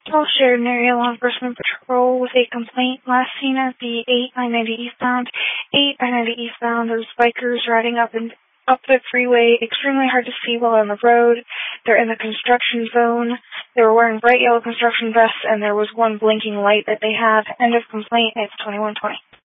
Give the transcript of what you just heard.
All Sheridan Area Law Enforcement Patrol with a complaint last seen at the 8-990 eastbound. 8-990 eastbound, those bikers riding up the freeway, extremely hard to see while on the road. They're in the construction zone. They were wearing bright yellow construction vests, and there was one blinking light that they had. End of complaint. It's 2120.